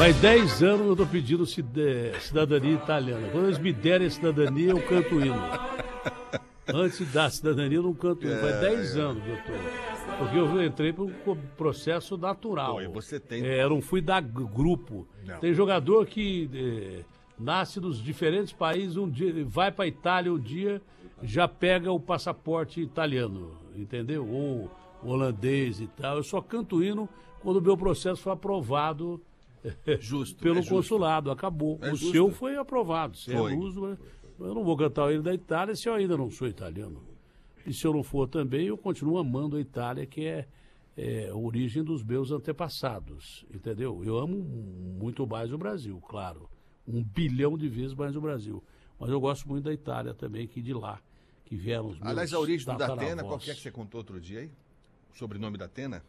Faz 10 anos eu tô pedindo cidadania italiana. Quando eles me derem a cidadania, eu canto hino. Antes da cidadania, eu não canto hino. Faz 10 anos que eu tô. Porque eu entrei por um processo natural. Pô, e você tem... Eu não fui dar grupo. Não. Tem jogador que nasce nos diferentes países, um dia vai pra Itália um dia, já pega o passaporte italiano, entendeu? Ou holandês e tal. Eu só canto hino quando o meu processo foi aprovado pelo consulado. Acabou. O seu foi aprovado. Se é luso, eu não vou cantar o hino da Itália se eu ainda não sou italiano. E se eu não for também, eu continuo amando a Itália, que é a origem dos meus antepassados, entendeu? Eu amo muito mais o Brasil, claro. 1 bilhão de vezes mais o Brasil. Mas eu gosto muito da Itália também, que de lá, que vieram os meus Aliás, a origem do tataravós. Datena, qual que é que você contou outro dia aí? O sobrenome da Datena?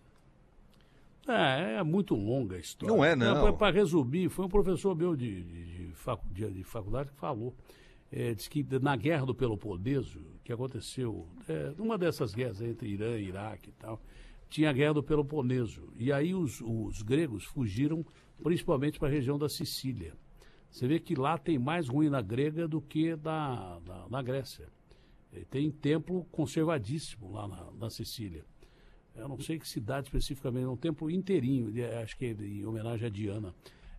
É muito longa a história. Não é, não. Para resumir, foi um professor meu de faculdade que falou. Diz que na Guerra do Peloponeso, que aconteceu, numa dessas guerras entre Irã e Iraque e tal, tinha a Guerra do Peloponeso. E aí os gregos fugiram principalmente para a região da Sicília. Você vê que lá tem mais ruína grega do que na Grécia. Tem templo conservadíssimo lá na Sicília. Eu não sei que cidade especificamente, é um templo inteirinho, acho que é em homenagem a Diana.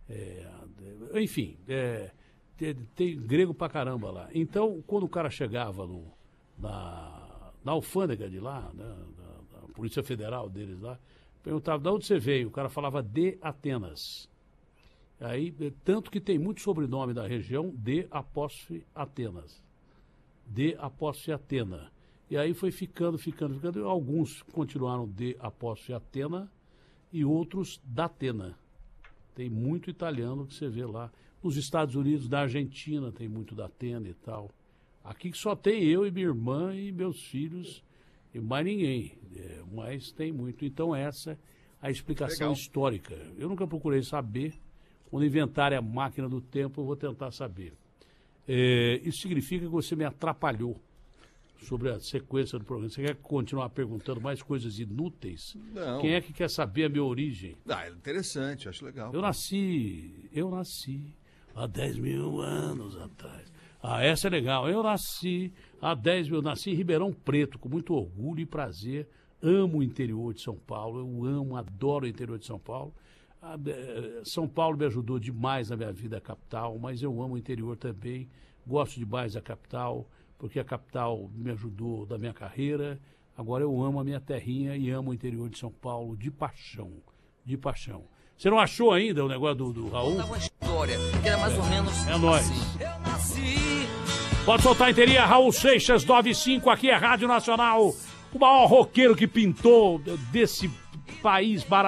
Enfim, tem grego pra caramba lá. Então, quando o cara chegava na alfândega de lá, né, da Polícia Federal deles lá, perguntava de onde você veio. O cara falava de Atenas. Aí, tanto que tem muito sobrenome da região de apóstrofe Atenas. De apóstrofe Atena. E aí foi ficando. Alguns continuaram de apóstrofe Atena e outros da Atena. Tem muito italiano que você vê lá. Nos Estados Unidos, na Argentina, tem muito da Atena e tal. Aqui só tem eu e minha irmã e meus filhos e mais ninguém. Mas tem muito. Então essa é a explicação histórica. Eu nunca procurei saber. Quando inventarem a máquina do tempo, eu vou tentar saber. Isso significa que você me atrapalhou sobre a sequência do programa. Você quer continuar perguntando mais coisas inúteis? Não. Quem é que quer saber a minha origem? É interessante, acho legal. Eu nasci há 10 mil anos atrás. Essa é legal. Eu nasci há 10 mil, nasci em Ribeirão Preto, com muito orgulho e prazer. Amo o interior de São Paulo, adoro o interior de São Paulo. São Paulo me ajudou demais na minha vida, a capital, mas eu amo o interior também. Gosto demais da capital, porque a capital me ajudou da minha carreira. Agora eu amo a minha terrinha e amo o interior de São Paulo de paixão, de paixão. Você não achou ainda o negócio do Raul? Uma história que era mais ou menos é nóis. Assim. Eu nasci. Pode soltar a inteirinha, Raul Seixas, 95, aqui é Rádio Nacional. O maior roqueiro que pintou desse país maravilhoso.